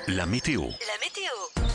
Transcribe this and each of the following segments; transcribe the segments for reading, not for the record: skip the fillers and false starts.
La météo. La météo.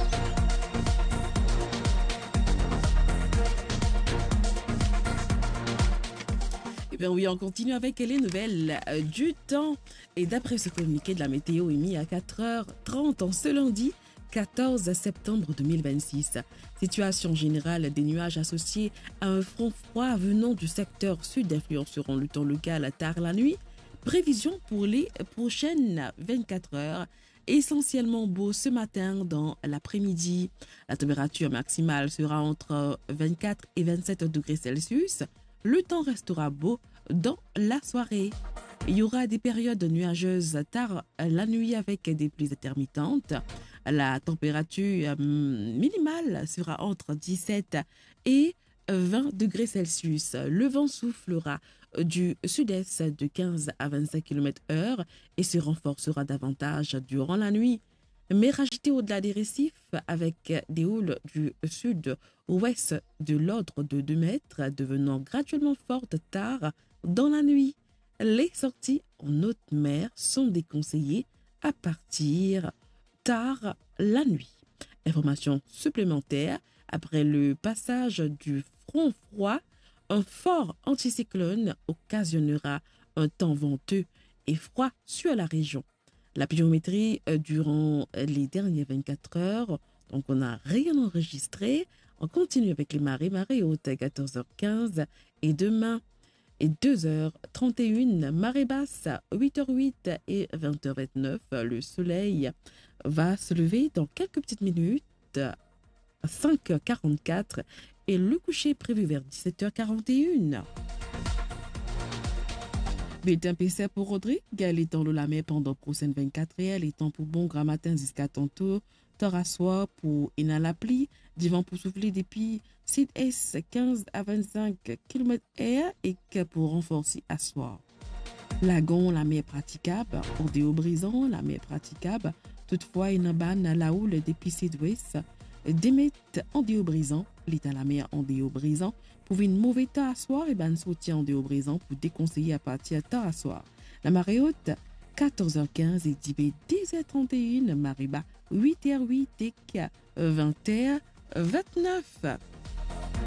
Eh bien oui, on continue avec les nouvelles du temps. Et d'après ce communiqué de la météo émis à 4h30 en ce lundi 14 septembre 2026, situation générale des nuages associés à un front froid venant du secteur sud influenceront le temps local tard la nuit. Prévision pour les prochaines 24 heures. Essentiellement beau ce matin dans l'après-midi. La température maximale sera entre 24 et 27 degrés Celsius. Le temps restera beau dans la soirée. Il y aura des périodes nuageuses tard la nuit avec des pluies intermittentes. La température minimale sera entre 17 et 20 degrés Celsius. Le vent soufflera du sud-est de 15 à 25 km/h et se renforcera davantage durant la nuit. Mer agitée au-delà des récifs avec des houles du sud-ouest de l'ordre de 2 mètres devenant graduellement fortes tard dans la nuit. Les sorties en haute mer sont déconseillées à partir tard la nuit. Information supplémentaire, après le passage du front froid, un fort anticyclone occasionnera un temps venteux et froid sur la région. La pluviométrie durant les dernières 24 heures, donc on n'a rien enregistré. On continue avec les marées hautes à 14h15 et demain et 2h31, marée basse 8h08 et 20h29. Le soleil va se lever dans quelques petites minutes à 5h44 et le coucher prévu vers 17h41. Bulletin PC pour Rodrigue, les temps de la mer pendant prochaine 24 heures, les temps pour bon grand matin jusqu'à tantôt, tard à soir pour Inalapli, du vent pour souffler depuis sud-est 15 à 25 km/h et que pour renforcer à soir. Lagon, la mer praticable, Ondéo brisant, la mer praticable, toutefois une banne la houle depuis sud-ouest, d'émettre Ondéo brisant, l'état la mer Ondéo brisant, pour une mauvaise tard à soir et ban soutien Ondéo brisant pour déconseiller à partir tard à soir. La marée haute 14h15 et 10h31, marée bas 8h08 et 20h29.